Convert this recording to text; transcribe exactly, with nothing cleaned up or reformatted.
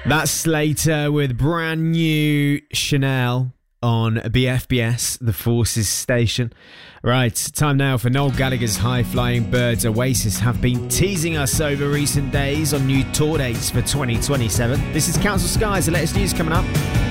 That's Slater with brand new Chanel on B F B S, the Forces station. Right, time now for Noel Gallagher's High Flying Birds. Oasis have been teasing us over recent days on new tour dates for twenty twenty-seven. This is Council Skies, the latest news coming up.